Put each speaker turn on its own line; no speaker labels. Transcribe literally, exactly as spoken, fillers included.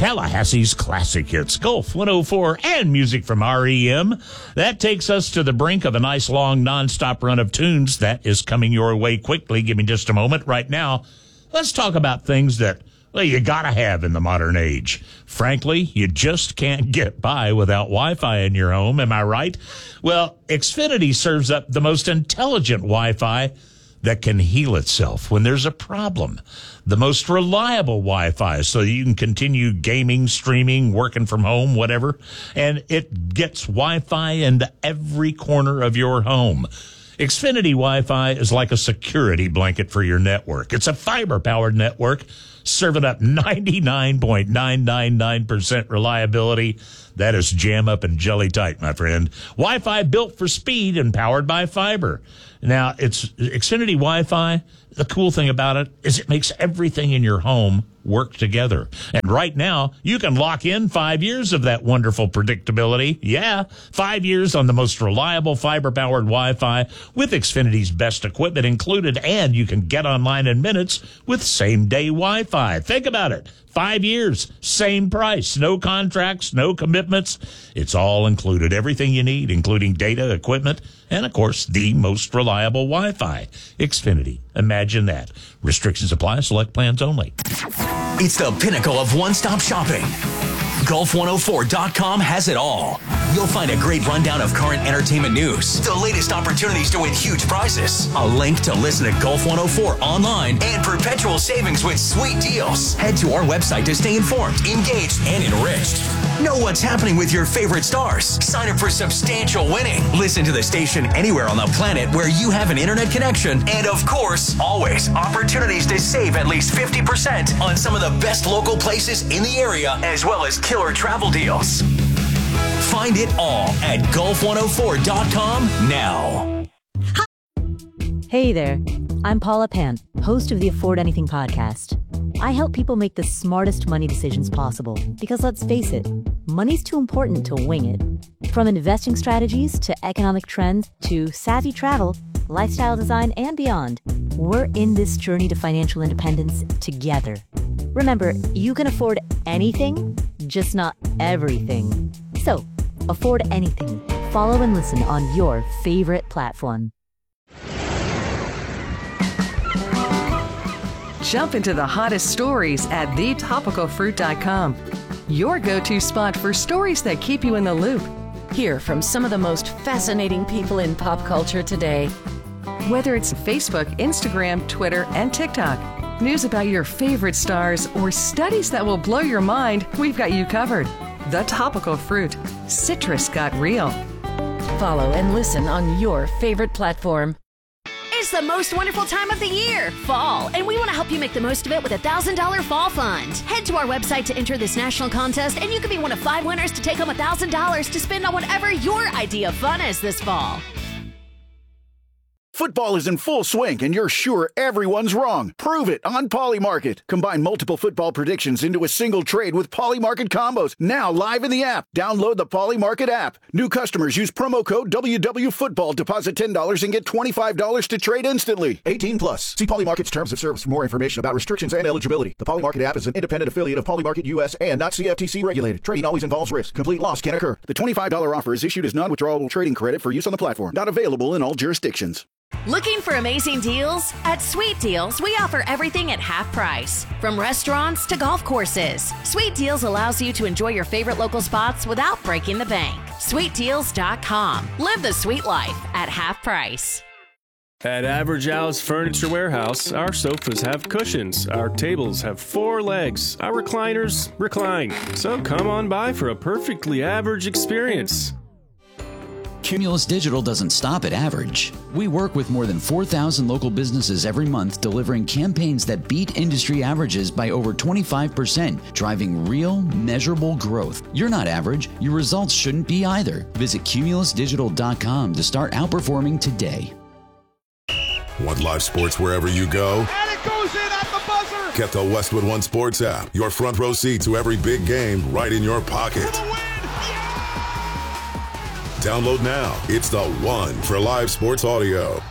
Tallahassee's classic hits, Gulf one oh four, and music from R E M. That takes us to the brink of a nice long nonstop run of tunes that is coming your way quickly. Give me just a moment. Right now, let's talk about things that, well, you gotta have in the modern age. Frankly, you just can't get by without Wi-Fi in your home. Am I right? Well, Xfinity serves up the most intelligent Wi-Fi that can heal itself when there's a problem. The most reliable Wi-Fi so you can continue gaming, streaming, working from home, whatever. And it gets Wi-Fi into every corner of your home. Xfinity Wi-Fi is like a security blanket for your network. It's a fiber-powered network serving up ninety-nine point nine nine nine percent reliability. That is jam up and jelly tight, my friend. Wi-Fi built for speed and powered by fiber. Now, it's Xfinity Wi-Fi. The cool thing about it is it makes everything in your home work together. And right now, you can lock in five years of that wonderful predictability. Yeah, five years on the most reliable fiber-powered Wi-Fi with Xfinity's best equipment included, and you can get online in minutes with same-day Wi-Fi. Think about it. Five years, same price, no contracts, no commitments. It's all included, everything you need, including data, equipment, and, of course, the most reliable Wi-Fi. Xfinity. Imagine that. Restrictions apply. Select plans only.
It's the pinnacle of one-stop shopping. Gulf one oh four dot com has it all. You'll find a great rundown of current entertainment news, the latest opportunities to win huge prizes, a link to listen to Gulf one oh four online, and perpetual savings with sweet deals. Head to our website to stay informed, engaged, and enriched. Know what's happening with your favorite stars. Sign up for substantial winning. Listen to the station anywhere on the planet where you have an internet connection. And of course, always opportunities to save at least fifty percent on some of the best local places in the area, as well as killer travel deals. Find it all at Gulf one oh four dot com now.
Hey there, I'm Paula Pan, host of the Afford Anything podcast. I help people make the smartest money decisions possible because, let's face it, money's too important to wing it. From investing strategies to economic trends to savvy travel, lifestyle design, and beyond, we're in this journey to financial independence together. Remember, you can afford anything, just not everything. So, afford anything. Follow and listen on your favorite platform.
Jump into the hottest stories at the topical fruit dot com. Your go-to spot for stories that keep you in the loop.
Hear from some of the most fascinating people in pop culture today.
Whether it's Facebook, Instagram, Twitter, and TikTok, news about your favorite stars, or studies that will blow your mind, we've got you covered. The Topical Fruit. Citrus got real.
Follow and listen on your favorite platform.
It's the most wonderful time of the year, fall, and we want to help you make the most of it with a one thousand dollars Fall Fund. Head to our website to enter this national contest, and you could be one of five winners to take home one thousand dollars to spend on whatever your idea of fun is this fall.
Football is in full swing, and you're sure everyone's wrong. Prove it on Polymarket. Combine multiple football predictions into a single trade with Polymarket combos. Now live in the app. Download the Polymarket app. New customers use promo code W W Football. Deposit ten dollars and get twenty-five dollars to trade instantly. eighteen plus. See Polymarket's terms of service for more information about restrictions and eligibility. The Polymarket app is an independent affiliate of Polymarket U S and not C F T C regulated. Trading always involves risk. Complete loss can occur. The twenty-five dollars offer is issued as non-withdrawable trading credit for use on the platform. Not available in all jurisdictions.
Looking for amazing deals? At Sweet Deals, we offer everything at half price. From restaurants to golf courses, Sweet Deals allows you to enjoy your favorite local spots without breaking the bank. sweet deals dot com. Live the sweet life at half price.
At Average Al's Furniture Warehouse, our sofas have cushions, our tables have four legs, our recliners recline. So come on by for a perfectly average experience.
Cumulus Digital doesn't stop at average. We work with more than four thousand local businesses every month, delivering campaigns that beat industry averages by over twenty-five percent, driving real, measurable growth. You're not average. Your results shouldn't be either. Visit cumulus digital dot com to start outperforming today.
Want live sports wherever you go?
And it goes in at the buzzer!
Get the Westwood One Sports app. Your front row seat to every big game right in your pocket. Download now. It's the one for live sports audio.